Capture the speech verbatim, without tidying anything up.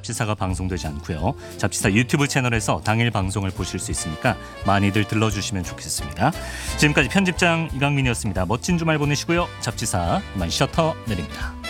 잡지사가 방송되지 않고요. 잡지사 유튜브 채널에서 당일 방송을 보실 수 있으니까 많이들 들러주시면 좋겠습니다. 지금까지 편집장 이강민이었습니다. 멋진 주말 보내시고요. 잡지사 이만 셔터 내립니다.